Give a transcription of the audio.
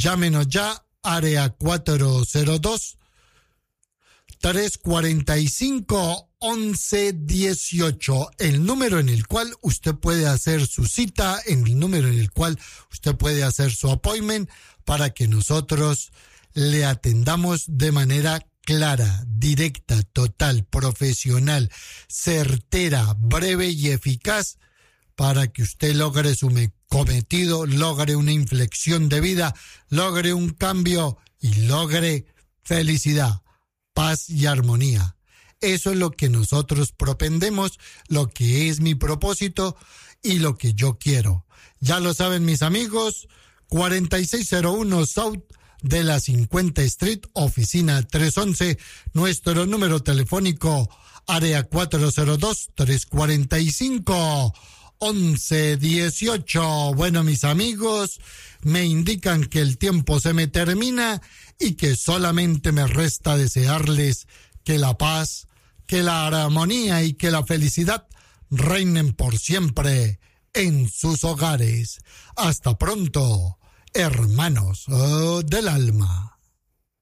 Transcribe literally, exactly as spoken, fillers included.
Llámenos ya, área cuatro cero dos, tres cuatro cinco, once dieciocho, el número en el cual usted puede hacer su cita, en el número en el cual usted puede hacer su appointment para que nosotros le atendamos de manera clara, directa, total, profesional, certera, breve y eficaz para que usted logre su cometido, logre una inflexión de vida, logre un cambio y logre felicidad, paz y armonía. Eso es lo que nosotros propendemos, lo que es mi propósito y lo que yo quiero. Ya lo saben mis amigos, cuarenta y seis cero uno South de la cincuenta Street, oficina trescientos once, nuestro número telefónico, área cuatro cero dos, tres cuatro cinco, once dieciocho. Bueno, mis amigos, me indican que el tiempo se me termina y que solamente me resta desearles que la paz, que la armonía y que la felicidad reinen por siempre en sus hogares. Hasta pronto, hermanos oh, del alma.